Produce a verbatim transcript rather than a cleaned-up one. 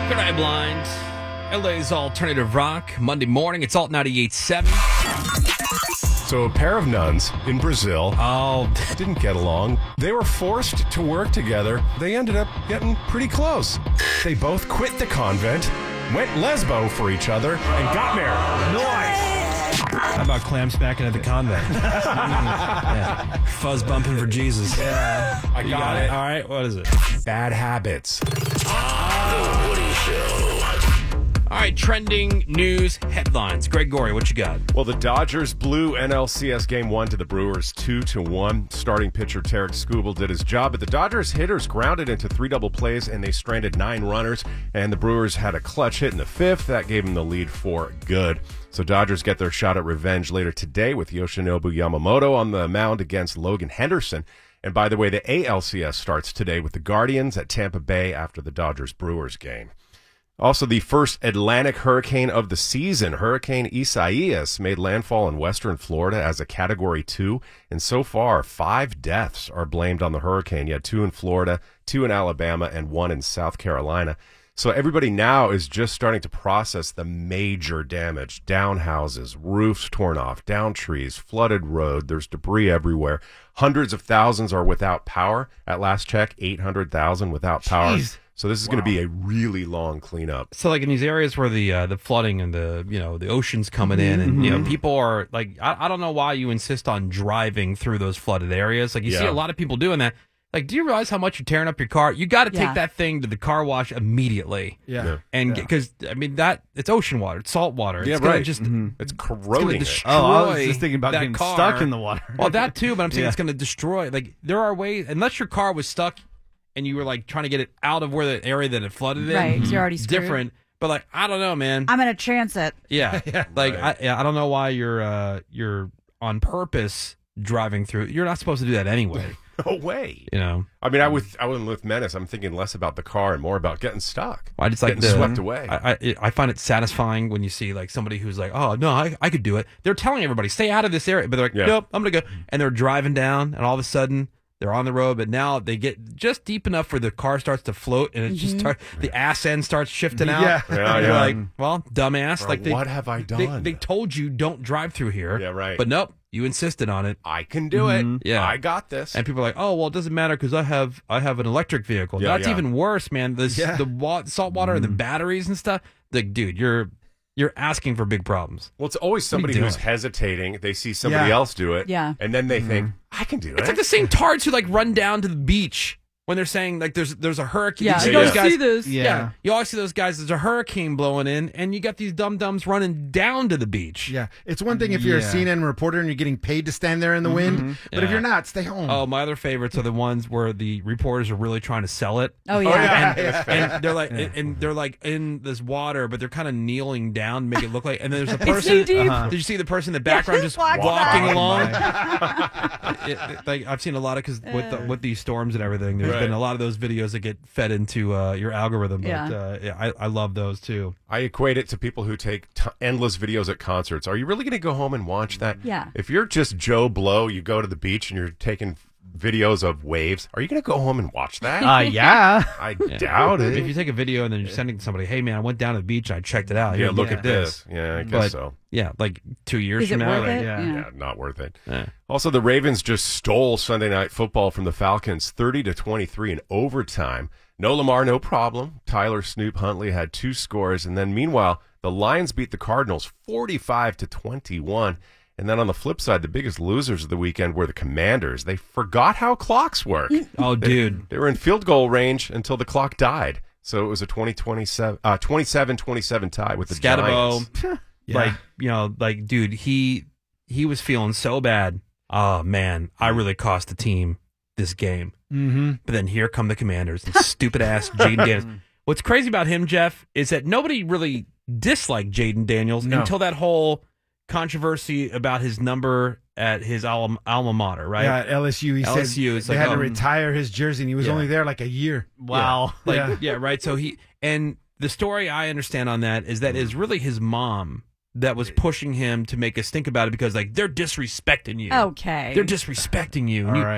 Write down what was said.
Good Eye Blind, L A's alternative rock. Monday morning, it's Alt ninety-eight point seven. So a pair of nuns in Brazil Oh, didn't get along. They were forced to work together. They ended up getting pretty close. They both quit the convent, went lesbo for each other, and got married. Nice. How about clam smacking at the convent? Yeah. Fuzz bumping for Jesus. Yeah, I You got it. All right, what is it? Bad habits. The Woody Show. all right, trending news headlines. Greg Gorey, what you got? Well, the Dodgers blew N L C S Game one to the Brewers two to one. Starting pitcher Tarek Skubal did his job, but the Dodgers hitters grounded into three double plays, and they stranded nine runners, and the Brewers had a clutch hit in the fifth. That gave them the lead for good. So Dodgers get their shot at revenge later today with Yoshinobu Yamamoto on the mound against Logan Henderson. And by the way, the A L C S starts today with the Guardians at Tampa Bay after the Dodgers-Brewers game. Also, the first Atlantic hurricane of the season, Hurricane Isaias, made landfall in western Florida as a Category two. And so far, five deaths are blamed on the hurricane. You had two in Florida, two in Alabama, and one in South Carolina. So everybody now is just starting to process the major damage. Down houses, roofs torn off, down trees, flooded road. There's debris everywhere. Hundreds of thousands are without power. At last check, eight hundred thousand without power. Jeez. So this is going to be a really long cleanup. So, like in these areas where the uh, the flooding and the you know the ocean's coming in, and you know people are like, I, I don't know why you insist on driving through those flooded areas. Like you see Yeah. a lot of people doing that. Like, do you realize how much you're tearing up your car? You got to take Yeah. that thing to the car wash immediately. Yeah. Yeah. And because I mean that it's ocean water, it's salt water. It's Yeah, gonna right. Just It's it's gonna corroding it. destroy Oh, I was just thinking about that getting car. stuck in the water. Well, that too, but I'm saying Yeah. it's going to destroy. Like there are ways, unless your car was stuck and you were like trying to get it out of where the area that it flooded in. Right, 'cause you're already it's screwed. different. But like I don't know, man. I'm in a transit. yeah, like Right. I, yeah, I don't know why you're uh, you're on purpose driving through. You're not supposed to do that anyway. No way. You know. I mean, I with I went with Menace. I'm thinking less about the car and more about getting stuck. I just like getting the, swept away. I, I I find it satisfying when you see like somebody who's like, oh no, I, I could do it. They're telling everybody stay out of this area, but they're like, Yeah. nope, I'm gonna go, and they're driving down, and all of a sudden they're on the road, but now they get just deep enough where the car starts to float, and it just start, the ass end starts shifting out. Yeah. Yeah, And you're yeah. like, well, dumbass, Or like they, what have I they, done? they told you don't drive through here. Yeah, right. But nope, you insisted on it. I can do it. Yeah. I got this. And people are like, "Oh, well, it doesn't matter because I have I have an electric vehicle." Yeah, That's yeah. even worse, man. This Yeah. the wa- salt water and the batteries and stuff. Like, dude, you're you're asking for big problems. Well, it's always somebody doing? who's hesitating. They see somebody Yeah. else do it. Yeah. And then they think, I can do It's it. like the same tards who like run down to the beach when they're saying like there's there's a hurricane. Yeah, You see you those don't guys. see this. Yeah. Yeah. you always see those guys. There's a hurricane blowing in, and you got these dum dums running down to the beach. Yeah, it's one thing if you're a Yeah. C N N reporter and you're getting paid to stand there in the wind, but if Yeah. you're not, stay home. Oh, my other favorites are the ones where the reporters are really trying to sell it. Oh yeah. and, and they're like, and they're like in this water, but they're kind of kneeling down to make it look like. And then there's a person. knee deep. Did you see the person in the background just walks walking by. along? It- it- like I've seen a lot of because with the, with these storms and everything, there's Right. been a lot of those videos that get fed into uh, your algorithm. But Yeah. uh, yeah, I, I love those too. I equate it to people who take t- endless videos at concerts. Are you really going to go home and watch that? Yeah. If you're just Joe Blow, you go to the beach and you're taking videos of waves. Are you going to go home and watch that? Uh, yeah. I doubt it. If you take a video and then you're sending it to somebody, hey man, I went down to the beach and I checked it out. yeah, Here, look at at this. Yeah, I guess But so. yeah, like two years Is from it now, worth like, it? yeah. Yeah. Yeah, not worth it. eh. Also, the Ravens just stole Sunday Night Football from the Falcons, thirty to twenty-three in overtime. No Lamar, no problem. Tyler Snoop Huntley had two scores, and then meanwhile, the Lions beat the Cardinals forty-five to twenty-one. And then on the flip side, the biggest losers of the weekend were the Commanders. They forgot how clocks work. Oh, dude. They were in field goal range until the clock died. So it was a twenty twenty-seven, uh, twenty-seven twenty-seven tie with the Giants. Scatabo, like you know, like dude, he he was feeling so bad. Oh man, I really cost the team this game. Mm-hmm. But then here come the Commanders and stupid ass Jaden Daniels. What's crazy about him, Jeff, is that nobody really disliked Jaden Daniels No. until that whole controversy about his number at his alma, alma mater, right? Yeah, at L S U. He L S U, said it's they like, had oh. to retire his jersey, and he was Yeah. only there like a year. Wow. Like, Yeah. yeah, right. So he and the story I understand on that is that is really his mom that was pushing him to make us think about it because like they're disrespecting you. Okay. They're disrespecting you. And All you- right.